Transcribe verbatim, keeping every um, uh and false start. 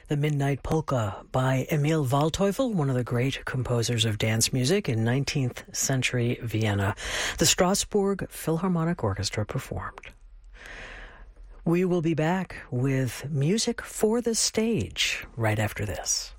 The Midnight Polka by Emil Waldteufel, one of the great composers of dance music in nineteenth century Vienna. The Strasbourg Philharmonic Orchestra performed. We will be back with music for the stage right after this.